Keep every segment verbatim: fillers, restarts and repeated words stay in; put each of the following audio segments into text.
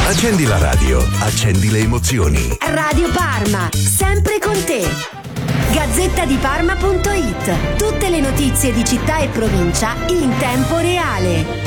Accendi la radio, accendi le emozioni. Radio Parma, sempre con te. Gazzetta di Parma punto it. Tutte le notizie di città e provincia in tempo reale.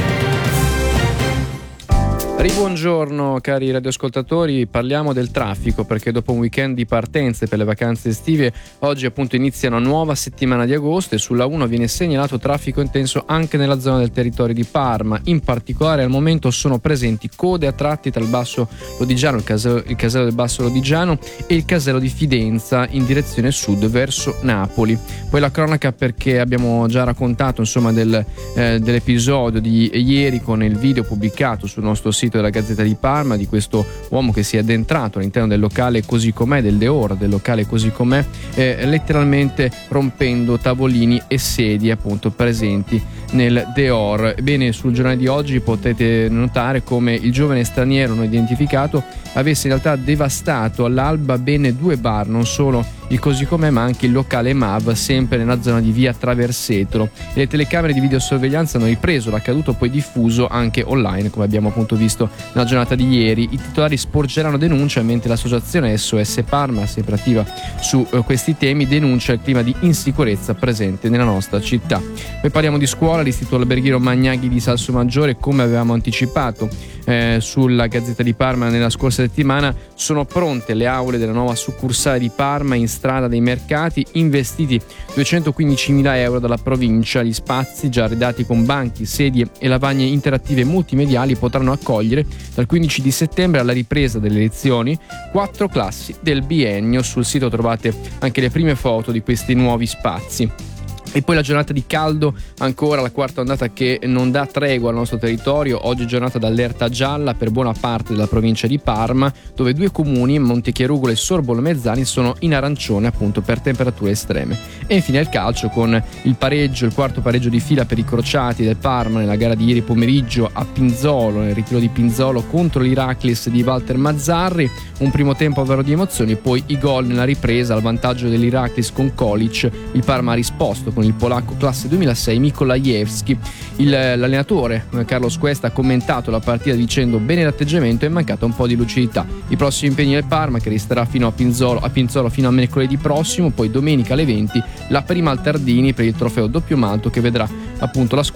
Ribuongiorno cari radioascoltatori, parliamo del traffico perché dopo un weekend di partenze per le vacanze estive oggi appunto inizia una nuova settimana di agosto e sulla uno viene segnalato traffico intenso anche nella zona del territorio di Parma. In particolare al momento sono presenti code a tratti tra il Basso Lodigiano, il casello, il casello del Basso Lodigiano e il casello di Fidenza in direzione sud verso Napoli. Poi la cronaca perché abbiamo già raccontato insomma del, eh, dell'episodio di ieri con il video pubblicato sul nostro sito della Gazzetta di Parma di questo uomo che si è addentrato all'interno del locale Così Com'è, del Deor, del locale Così Com'è, eh, letteralmente rompendo tavolini e sedie appunto presenti nel Deor. Bene, sul giornale di oggi potete notare come il giovane straniero non identificato avesse in realtà devastato all'alba bene due bar, non solo il Così Com'è ma anche il locale M A V sempre nella zona di via Traversetolo. Le telecamere di videosorveglianza hanno ripreso l'accaduto poi diffuso anche online come abbiamo appunto visto nella giornata di ieri. I titolari sporgeranno denuncia mentre l'associazione S O S Parma, sempre attiva su eh, questi temi, denuncia il clima di insicurezza presente nella nostra città. Poi parliamo di scuola. L'Istituto Alberghiero Magnaghi di Salsomaggiore, come avevamo anticipato eh, sulla Gazzetta di Parma nella scorsa settimana, sono pronte le aule della nuova succursale di Parma in strada dei Mercati, investiti duecentoquindicimila euro dalla provincia. Gli spazi già arredati con banchi, sedie e lavagne interattive multimediali potranno accogliere dal quindici di settembre alla ripresa delle lezioni quattro classi del biennio. Sul sito trovate anche le prime foto di questi nuovi spazi. E poi la giornata di caldo, ancora la quarta ondata che non dà tregua al nostro territorio. Oggi giornata d'allerta gialla per buona parte della provincia di Parma, dove due comuni, Montechiarugolo e Sorbolo Mezzani, sono in arancione appunto per temperature estreme. E infine il calcio con il pareggio, il quarto pareggio di fila per i crociati del Parma nella gara di ieri pomeriggio a Pinzolo, nel ritiro di Pinzolo contro l'Iraclis di Walter Mazzarri. Un primo tempo vero di emozioni, poi i gol nella ripresa al vantaggio dell'Iraclis con Kolic. Il Parma ha risposto con il polacco classe duemilasei Mikolajewski. Il, l'allenatore Carlos Cuesta ha commentato la partita dicendo: bene l'atteggiamento, è mancata un po' di lucidità. I prossimi impegni del Parma, che resterà fino a Pinzolo, a Pinzolo fino a mercoledì prossimo, poi domenica alle venti la prima al Tardini per il trofeo doppio malto che vedrà appunto la squadra